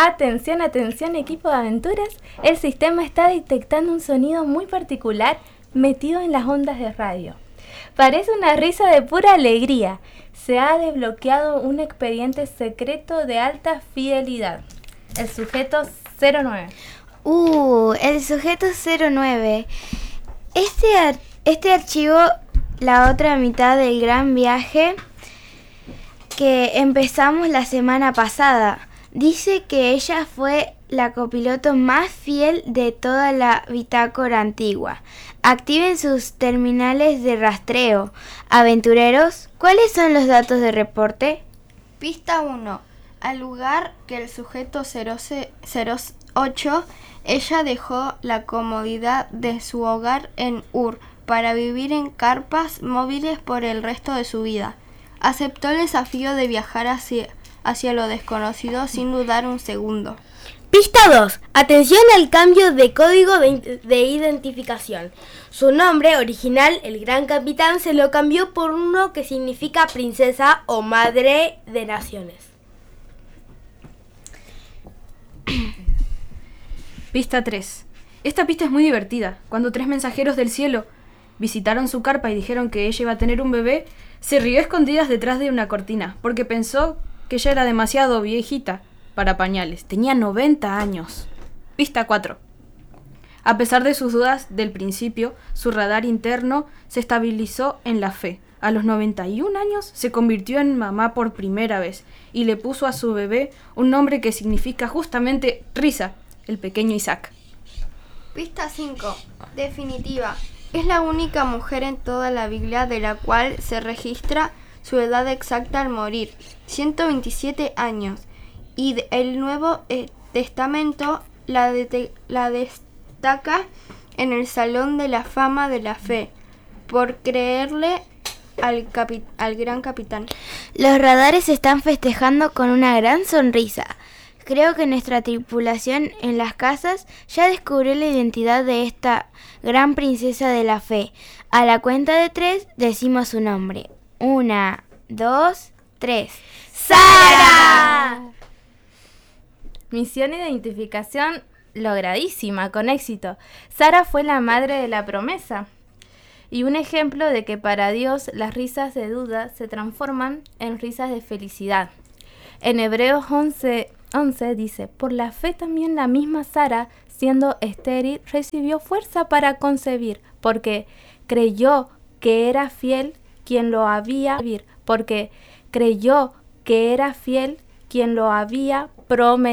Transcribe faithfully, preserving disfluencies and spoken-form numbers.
Atención, atención, equipo de aventuras. El sistema está detectando un sonido muy particular metido en las ondas de radio. Parece una risa de pura alegría. Se ha desbloqueado un expediente secreto de alta fidelidad. El sujeto cero nueve. Uh, el sujeto cero nueve. Este, ar- este archivo, la otra mitad del gran viaje que empezamos la semana pasada. Dice que ella fue la copiloto más fiel de toda la bitácora antigua. Activen sus terminales de rastreo. Aventureros, ¿cuáles son los datos de reporte? Pista uno. Al lugar que el sujeto cero ocho, ella dejó la comodidad de su hogar en Ur para vivir en carpas móviles por el resto de su vida. Aceptó el desafío de viajar hacia, hacia lo desconocido sin dudar un segundo. Pista dos. Atención al cambio de código de, de identificación. Su nombre original, el Gran Capitán, se lo cambió por uno que significa princesa o madre de naciones. Pista tres. Esta pista es muy divertida. Cuando tres mensajeros del cielo visitaron su carpa y dijeron que ella iba a tener un bebé, se rió escondidas detrás de una cortina, porque pensó que ella era demasiado viejita para pañales. Tenía noventa años. Pista cuatro. A pesar de sus dudas del principio, su radar interno se estabilizó en la fe. A los noventa y un años se convirtió en mamá por primera vez y le puso a su bebé un nombre que significa justamente risa, el pequeño Isaac. Pista cinco. Definitiva. Es la única mujer en toda la Biblia de la cual se registra su edad exacta al morir, ciento veintisiete años, y el Nuevo eh, Testamento la, de, la destaca en el Salón de la Fama de la Fe, por creerle al, capi, al gran capitán. Los radares están festejando con una gran sonrisa. Creo que nuestra tripulación en las casas ya descubrió la identidad de esta gran princesa de la fe. A la cuenta de tres decimos su nombre. Una, dos, tres. ¡Sara! Misión de identificación logradísima, con éxito. Sara fue la madre de la promesa. Y un ejemplo de que para Dios las risas de duda se transforman en risas de felicidad. En Hebreos once once dice, por la fe también la misma Sara, siendo estéril, recibió fuerza para concebir, porque creyó que era fiel quien lo había porque creyó que era fiel quien lo había prometido.